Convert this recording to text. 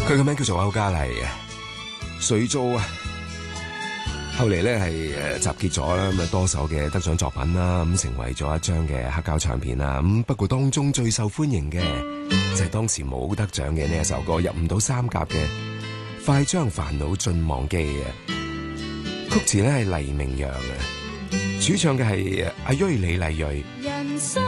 佢個名叫做歐嘉麗啊，水租啊。後嚟咧係集結咗啦，咁啊多首嘅得獎作品啦，咁成為咗一張嘅黑膠唱片啦。咁不過當中最受歡迎嘅就係當時冇得獎嘅呢一首歌，入唔到三甲嘅《快將煩惱盡忘記》啊。曲詞咧係黎明陽啊，主唱嘅係阿瑞李麗蕊。